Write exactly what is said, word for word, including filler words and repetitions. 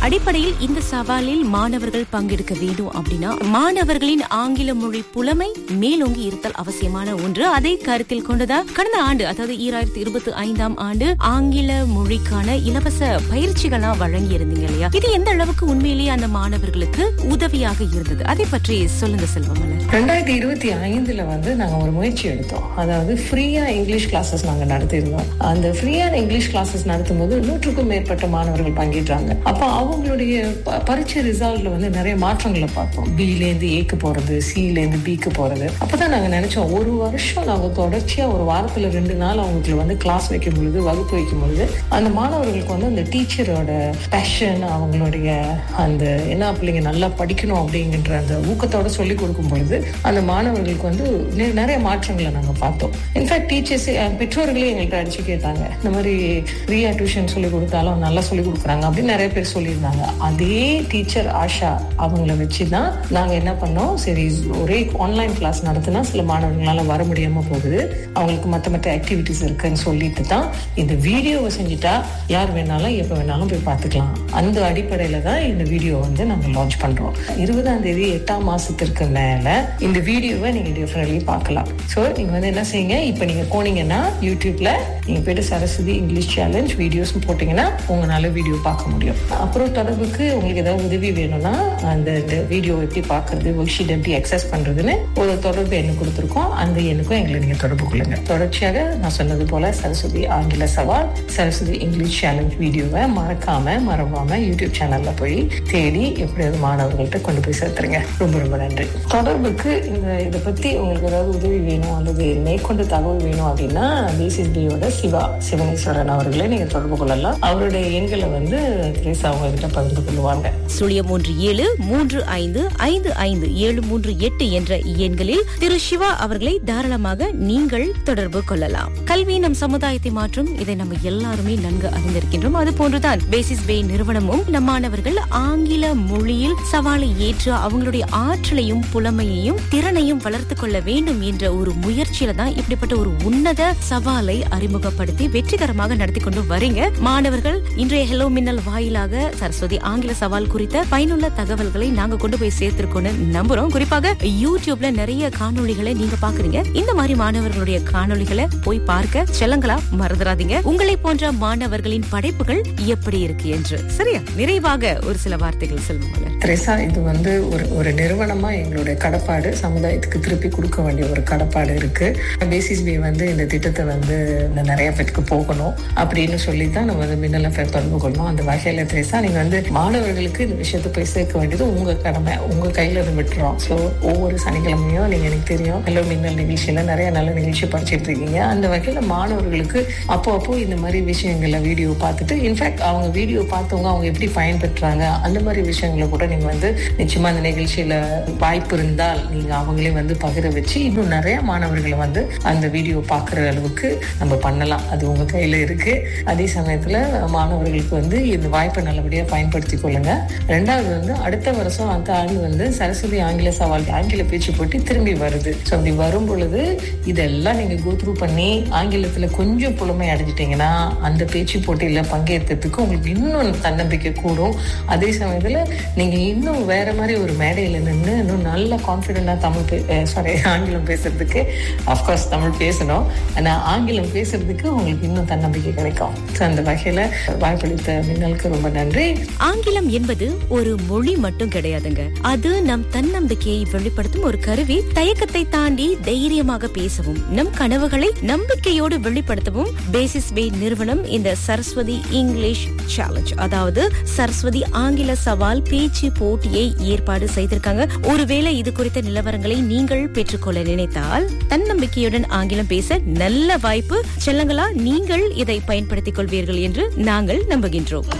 அடிப்படையில் இந்த சவாலில் மாணவர்கள் பங்கெடுக்க வேண்டும் அப்படின்னா மாணவர்களின் ஆங்கில மொழி புலமை மேலோங்கி இருத்தல் அவசியமான ஒன்று. அதை கருத்தில் கொண்டுதான் கடந்த ஆண்டு, அதாவது ஈராயிரத்தி இருபத்தி ஐந்தாம் ஆண்டு ஆங்கில மொழிக்கான இலவச பயிற்சிகள்லாம் வழங்கி இருந்தீங்க இல்லையா? இது எந்த அளவுக்கு உண்மையிலேயே அந்த மாணவர்களுக்கு உதவியாக இருந்தது, அதை பற்றி சொல்லுங்க செல்வமலர். ரெண்டாயிரத்தி இருபத்தி ஐந்துல வந்து நாங்க ஒரு முயற்சி எடுத்தோம். அதாவது ஃப்ரீயா இங்கிலீஷ் கிளாஸஸ் நாங்க நடத்திருந்தோம். அந்த ஃப்ரீயான இங்கிலீஷ் கிளாஸஸ் நடத்தும் போது நூற்றுக்கும் மேற்பட்ட மாணவர்கள் பங்கேற்றாங்க. அப்ப அவங்களுடைய பரீட்சை ரிசல்ட்ல வந்து நிறைய மாற்றங்களை பார்த்தோம். பில இருந்து ஏக்கு போறது, சில இருந்து பிக்கு போறது. அப்பதான் நாங்க நினைச்சோம், ஒரு வருஷம் நாங்க தொடர்ச்சியா ஒரு வாரத்துல ரெண்டு நாள் அவங்களுக்கு வந்து கிளாஸ் வைக்கும் பொழுது, வகுப்பு வைக்கும் பொழுது அந்த மாணவர்களுக்கு வந்து அந்த டீச்சரோட பேஷன், அவங்களுடைய அந்த என்ன பிள்ளைங்க நல்லா படிக்கணும் அப்படிங்கிற அந்த ஊக்கத்தோட சொல்லி கொடுக்கும் பொழுது அந்த மாணவர்களுக்கு வந்து நிறைய மாற்றங்களை நாங்க பார்த்தோம். இன்ஃபேக்ட் டீச்சர்ஸ், பெற்றோர்களே எங்கள்கிட்ட அடிச்சு கேட்டாங்க, இந்த மாதிரி ஃப்ரீயா டியூஷன் சொல்லி கொடுத்தாலும் நல்லா சொல்லி கொடுக்குறாங்க அப்படின்னு நிறைய பேர் சொல்லியிருந்தாங்க. அதே டீச்சர் ஆஷா அவங்கள வச்சுதான் நாங்க என்ன பண்ணோம், சரி ஒரே ஆன்லைன் கிளாஸ் நடத்தினா சில மாணவர்களால வர முடியாம போகுது, அவங்களுக்கு மற்ற மற்ற ஆக்டிவிட்டிஸ் இருக்குன்னு சொல்லிட்டு தான் இந்த வீடியோவை செஞ்சுட்டா யார் வேணாலும் எப்ப வேணாலும் போய் பார்த்துக்கலாம். அந்த அடிப்படையில தான் இந்த வீடியோ வந்து நாங்க லான்ச் பண்றோம். இருபதாம் தேதி எட்டாம் மாசத்திற்கு மேல இந்த வீடியோவை நீங்க டெஃபினெட்லி பார்க்கலாம். சோ நீங்க வந்து என்ன செய்யுங்க, இப்ப நீங்க போனீங்கன்னா யூடியூப்ல நீங்க போயிட்டு சரஸ்வதி இங்கிலீஷ் சேலஞ்ச் வீடியோஸ் போட்டீங்கன்னா உங்களால வீடியோ பார்க்க முடியும். அப்புறம் தொடர்புக்கு உங்களுக்கு ஏதாவது உதவி வேணும்னா அந்த வீடியோ எப்படி பாக்குறது, ஒர்க் ஷீட் எப்படி அக்சஸ் பண்றதுன்னு ஒரு தொடர்பு எண்ணு கொடுத்துருக்கோம். அந்த எண்ணுக்கும் எங்களை நீங்க தொடர்பு கொள்ளுங்க. தொடர்ச்சியாக நான் சொன்னது போல சரஸ்வதி ஆங்கில சவால், சரஸ்வதி இங்கிலீஷ் சேலஞ்ச் வீடியோவை மறக்காம மறவாம யூடியூப் சேனல்ல போய் தேடி எப்படியாவது மாணவர்கள்ட்ட கொண்டு போய் சேர்த்துருங்க. ரொம்ப ரொம்ப நன்றி. தொடர்புக்கு இந்த இதை பத்தி உங்களுக்கு ஏதாவது உதவி வேணும் அல்லது மேற்கொண்டு தகவல் வேணும் அப்படின்னா பேசிஸ் பேயோட சிவா சிவனேஸ்வரன் அவர்களை நீங்க தொடர்பு கொள்ளலாம். அவருடைய எண்களை வந்து திரேசா அவங்க கிட்ட பகிர்ந்து கொள்ளுவாங்க. சுழியம் மூன்று ஏழு மூன்று ஐந்து ஐந்து ஐந்து ஏழு மூன்று எட்டு என்ற எண்களில் திரு சிவா அவர்களை தாராளமாக நீங்கள் தொடர்பு கொள்ளலாம். கல்வி நம் சமுதாயத்தை மாற்றும், இதை நம்ம எல்லாருமே நன்கு அறிந்திருக்கின்றோம். அது போன்றுதான் பேசிஸ் பே நிறுவனமும் நம் மாணவர்கள் ஆங்கில மொழியில் சவாலை ஏற்று அவங்களுடைய ஆற்றலையும் புலமையையும் திறனையும் வளர்த்து கொள்ள வேண்டும் என்ற ஒரு முயற்சியில தான் இப்படிப்பட்ட ஒரு உன்னத சவாலை அறிமுகப்படுத்தி வெற்றிகரமாக நடத்தி கொண்டு வரீங்க. மாணவர்கள் இன்றைய ஹெலோ மின்னல் வாயிலாக சரஸ்வதி ஆங்கில சவால் குறித்த பயனுள்ள தகவல்களை நாங்க கொண்டு போய் சேர்த்திருக்கோம்னு நம்புறோம். குறிப்பாக யூடியூப்ல நிறைய காணொளிகளை நீங்க பாக்குறீங்க. இந்த மாதிரி மாணவர்களுடைய காணொளிகளை போய் பார்க்க செல்லங்களா மறந்துடாதீங்க. உங்களை போன்ற மாணவர்களின் படைப்புகள் எப்படி இருக்கு என்று. சரியா, நிறைவாக ஒரு சில வார்த்தைகள் செல்வமலர். திரேசா, இது வந்து ஒரு ஒரு நிறுவனமா எங்களுடைய கடப்பாடு, சமுதாயத்துக்கு திருப்பி கொடுக்க வேண்டிய ஒரு கடப்பாடு இருக்கு. பேசிஸ் பே வந்து இந்த திட்டத்தை வந்து நிறைய பேருக்கு போகணும் அப்படின்னு சொல்லித்தான் நம்ம வந்து மின்னல் எஃப்எம் தொடர்பு கொள்ளணும். அந்த வகையில திரேசா, நீங்க வந்து மாணவர்களுக்கு இந்த விஷயத்தை போய் சேர்க்க வேண்டியது உங்க கடமை, உங்க கையில இருந்து விட்டுறோம். ஸோ ஒவ்வொரு சனிக்கிழமையும் நீங்க எனக்கு தெரியும் ஹலோ மின்னல் நிகழ்ச்சியில நிறைய நல்ல நிகழ்ச்சி படிச்சுட்டு இருக்கீங்க. அந்த வகையில மாணவர்களுக்கு அப்போ அப்போ இந்த மாதிரி விஷயங்கள வீடியோ பார்த்துட்டு, இன்ஃபேக்ட் அவங்க வீடியோ பார்த்தவங்க அவங்க எப்படி பயன்பெற்றாங்க அந்த மாதிரி விஷயங்களை கூட நீங்க வந்து நிச்சயமா அந்த நிகழ்ச்சியில வாய்ப்பு இருந்தால் நீங்க அவங்களே வந்து பகிர வச்சு இன்னும் நிறைய மாணவர்களை வந்து அந்த வீடியோ பார்க்குற அளவுக்கு நம்ம பண்ணலாம். அது உங்க கையில இருக்கு. அதே சமயத்துல மாணவர்களுக்கு வந்து இந்த வாய்ப்பை நல்லபடியா பயன்படுத்தி கொள்ளுங்க. ரெண்டாவது வந்து அடுத்த வருஷம் அந்த ஆண்டு வந்து சரஸ்வதி ஆங்கில சவால் ஆங்கில பேச்சு போட்டி திரும்பி வருது. ஸோ அப்படி வரும் பொழுது இதெல்லாம் நீங்க கோ த்ரூ பண்ணி ஆங்கிலத்துல கொஞ்சம் புலமை அடைஞ்சிட்டீங்கன்னா அந்த பேச்சு போட்டியில பங்கேற்கிறதுக்கு உங்களுக்கு இன்னும் தன்னம்பிக்கை கூடும். அதே சமயத்துல நீங்க இன்னும் வேற மாதிரி ஒரு மேடையில நின்று இன்னும் நல்ல கான்பிடண்டா தமிழ் சாரி ஆங்கிலம் பேசுறதுக்கு, அப்கோர்ஸ் தமிழ் பேசணும், ஆனா ஆங்கிலம் பேசுறதுக்கு உங்களுக்கு இன்னும் தன்னம்பிக்கை கிடைக்கும். அந்த வகையில வாய்ப்பளித்த மின்னலுக்கு ரொம்ப நன்றி. ஆங்கிலம் என்பது ஒரு மொழி மட்டும் கிடையாதுங்க, அது நம் தன்னம்பிக்கையை வெளிப்படுத்தும் ஒரு கருவி. தயக்கத்தை தாண்டி தைரியமாக பேசவும், நம் கனவுகளை நம்பிக்கையோடு வெளிப்படுத்தவும் பேசிஸ் பே நிறுவனம் இந்த சரஸ்வதி இங்கிலீஷ் சேலஞ்ச், அதாவது சரஸ்வதி ஆங்கில சவால் பேச்சு போட்டியை ஏற்பாடு செய்திருக்காங்க. ஒருவேளை இது குறித்த நிலவரங்களை நீங்கள் பெற்றுக்கொள்ள நினைத்தால் தன்னம்பிக்கையுடன் ஆங்கிலம் பேச நல்ல வாய்ப்பு. செல்லங்களா, நீங்கள் இதை பயன்படுத்திக் கொள்வீர்கள் என்று நாங்கள் நம்புகின்றோம்.